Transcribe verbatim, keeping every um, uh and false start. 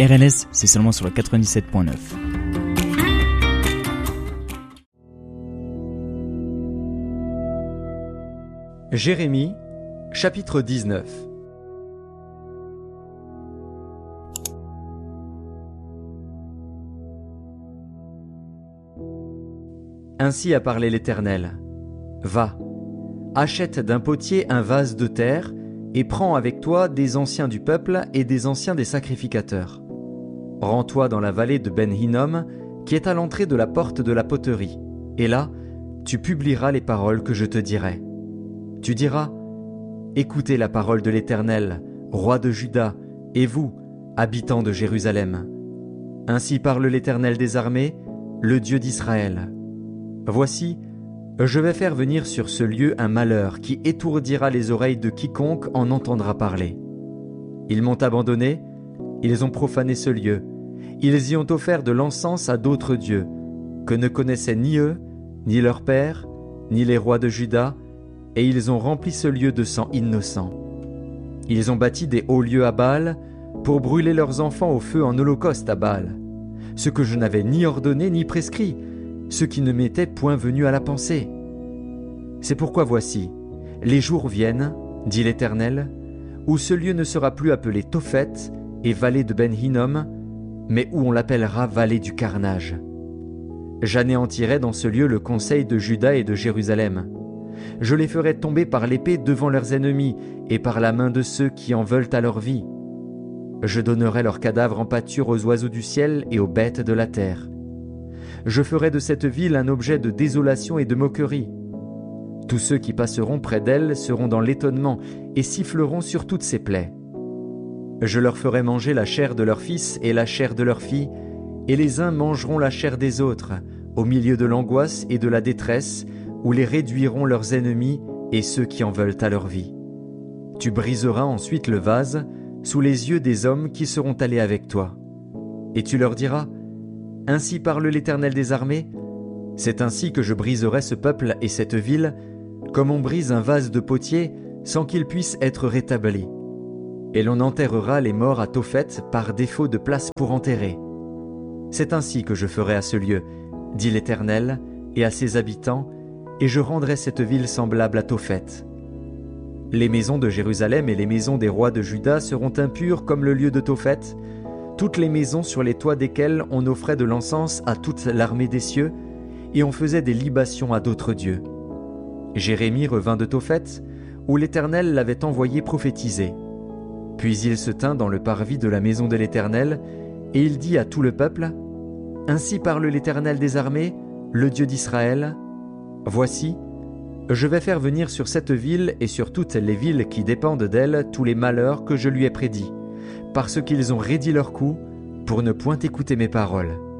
R L S, c'est seulement sur le quatre-vingt-dix-sept point neuf. Jérémie, chapitre dix-neuf. Ainsi a parlé l'Éternel. Va, achète d'un potier un vase de terre, et prends avec toi des anciens du peuple et des anciens des sacrificateurs. Rends-toi dans la vallée de Ben Hinnom, qui est à l'entrée de la porte de la poterie, et là, tu publieras les paroles que je te dirai. Tu diras, écoutez la parole de l'Éternel, roi de Juda, et vous, habitants de Jérusalem. Ainsi parle l'Éternel des armées, le Dieu d'Israël. Voici, je vais faire venir sur ce lieu un malheur qui étourdira les oreilles de quiconque en entendra parler. Ils m'ont abandonné, ils ont profané ce lieu, ils y ont offert de l'encens à d'autres dieux, que ne connaissaient ni eux, ni leurs pères, ni les rois de Juda, et ils ont rempli ce lieu de sang innocent. Ils ont bâti des hauts lieux à Baal, pour brûler leurs enfants au feu en holocauste à Baal, ce que je n'avais ni ordonné ni prescrit, ce qui ne m'était point venu à la pensée. C'est pourquoi voici, les jours viennent, dit l'Éternel, où ce lieu ne sera plus appelé Tophet et vallée de Ben Hinnom, mais où on l'appellera vallée du carnage. J'anéantirai dans ce lieu le conseil de Juda et de Jérusalem. Je les ferai tomber par l'épée devant leurs ennemis et par la main de ceux qui en veulent à leur vie. Je donnerai leurs cadavres en pâture aux oiseaux du ciel et aux bêtes de la terre. Je ferai de cette ville un objet de désolation et de moquerie. Tous ceux qui passeront près d'elle seront dans l'étonnement et siffleront sur toutes ses plaies. Je leur ferai manger la chair de leurs fils et la chair de leurs filles, et les uns mangeront la chair des autres, au milieu de l'angoisse et de la détresse, où les réduiront leurs ennemis et ceux qui en veulent à leur vie. Tu briseras ensuite le vase sous les yeux des hommes qui seront allés avec toi. Et tu leur diras, « Ainsi parle l'Éternel des armées, c'est ainsi que je briserai ce peuple et cette ville, comme on brise un vase de potier sans qu'il puisse être rétabli. Et l'on enterrera les morts à Tophet par défaut de place pour enterrer. C'est ainsi que je ferai à ce lieu, dit l'Éternel, et à ses habitants, et je rendrai cette ville semblable à Tophet. Les maisons de Jérusalem et les maisons des rois de Juda seront impures comme le lieu de Tophet, toutes les maisons sur les toits desquelles on offrait de l'encens à toute l'armée des cieux, et on faisait des libations à d'autres dieux. Jérémie revint de Tophet, où l'Éternel l'avait envoyé prophétiser. Puis il se tint dans le parvis de la maison de l'Éternel, et il dit à tout le peuple, « Ainsi parle l'Éternel des armées, le Dieu d'Israël. Voici, je vais faire venir sur cette ville et sur toutes les villes qui dépendent d'elle tous les malheurs que je lui ai prédits, parce qu'ils ont raidi leur cou pour ne point écouter mes paroles.